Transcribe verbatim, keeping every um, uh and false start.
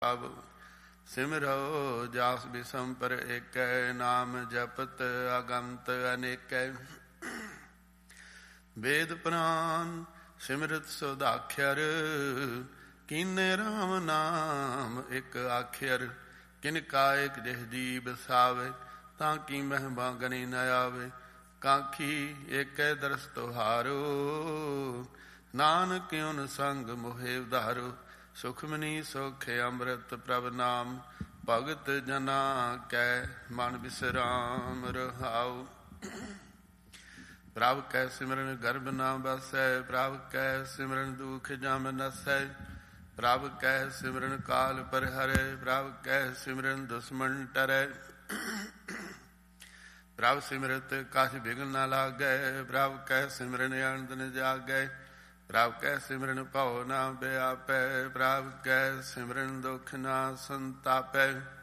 ਪ੍ਰਭ ਸਿਮਰੋ ਜਾਸ ਬਿਸੰਪਰ ਏਕੈ, ਨਾਮ ਜਪਤ ਅਗੰਤ ਅਨੇਕੈ। ਵੇਦ ਪੁਰਾਨ ਸਿਮਰਤ ਸੁਦਾਖਿਅਰ, ਕੀਨੇ ਰਾਮ ਨਾਮ ਇੱਕ ਆਖਿਅਰ। ਕਿਨ ਕਾਇਕ ਜਿਹ ਜੀ ਬਸਾਵੇ, ਤਾਂ ਕੀ ਮਹਿਮਾ ਗਣੀ ਨ ਆਵੇ। ਕਾਖੀ ਏਕੈ ਦਰਸ ਤੁਹਾਰੋ, ਨਾਨਕ ਉਨ ਸੰਗ ਮੋਹਿ ਉਧਾਰੋ। ਸੁਖਮਨੀ ਸੁਖ ਅੰਮ੍ਰਿਤ ਪ੍ਰਭ ਨਾਮ, ਭਗਤ ਜਨਾ ਕੈ ਮਨ ਬਿਸਰਾਮ ਰਹਾਉ। ਪ੍ਰਭ ਕੈ ਸਿਮਰਨ ਗਰਭ ਨਾ ਬਸੈ, ਪ੍ਰਭ ਕੈ ਸਿਮਰਨ ਦੁਖ ਜਮ ਨਸੈ। ਪ੍ਰਭ ਕੈ ਸਿਮਰਨ ਕਾਲ ਪਰ ਹਰੈ, ਪ੍ਰਭ ਕੈ ਸਿਮਰਨ ਦੁਸ਼ਮਨ ਟਰੈ। ਪ੍ਰਭ ਸਿਮਰਤ ਕਛ ਬਿਘਨ ਨ ਲਾਗੈ, ਪ੍ਰਭ ਕੈ ਸਿਮਰਨ ਅਨੰਦ ਨ ਜਾਗੈ। ਪ੍ਰਭ ਕੈ ਸਿਮਰਨ ਭਉ ਨਾ ਵਿਆਪੈ, ਪ੍ਰਭ ਕੈ ਸਿਮਰਨ ਦੁਖ ਨਾ ਸੰਤਾਪੈ।